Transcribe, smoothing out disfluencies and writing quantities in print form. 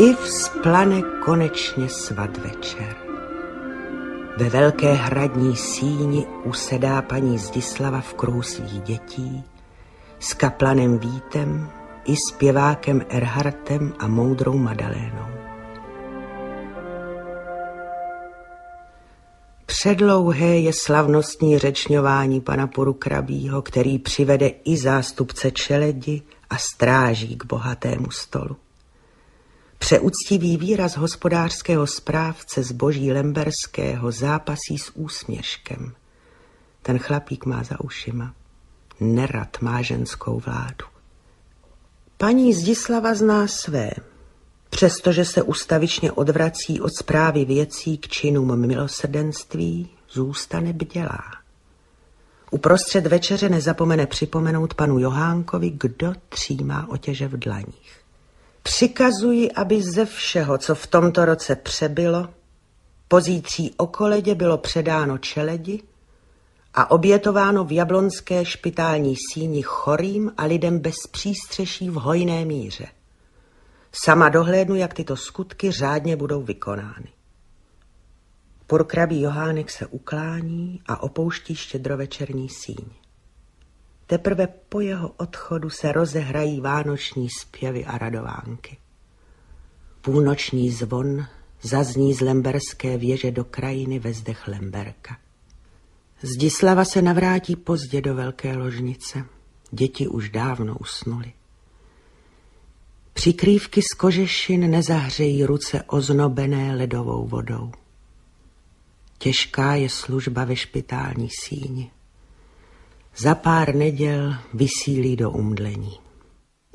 I vzplane konečně svadvečer. Ve velké hradní síni usedá paní Zdislava v kruhu svých dětí s kaplanem Vítem i zpěvákem Erhardtem a moudrou Madalénou. Předlouhé je slavnostní řečňování pana Purkrabího, který přivede i zástupce čeledi a stráží k bohatému stolu. Přeúctivý výraz hospodářského správce zboží lemberského zápasí s úsměškem. Ten chlapík má za ušima. Nerad má ženskou vládu. Paní Zdislava zná své, přestože se ustavičně odvrací od správy věcí k činům milosrdenství, zůstane bdělá. Uprostřed večeře nezapomene připomenout panu Johánkovi, kdo třímá otěže v dlaních. Přikazuji, aby ze všeho, co v tomto roce přebylo, pozítří o koledě bylo předáno čeledi a obětováno v jablonské špitální síni chorým a lidem bez přístřeší v hojné míře. Sama dohlédnu, jak tyto skutky řádně budou vykonány. Purkrabí Johánek se uklání a opouští štědrovečerní síň. Teprve po jeho odchodu se rozehrají vánoční zpěvy a radovánky. Půlnoční zvon zazní z lemberské věže do krajiny ve zdech Lemberka. Zdislava se navrátí pozdě do velké ložnice. Děti už dávno usnuly. Přikrývky z kožešin nezahřejí ruce oznobené ledovou vodou. Těžká je služba ve špitální síni. Za pár neděl vysílí do umdlení.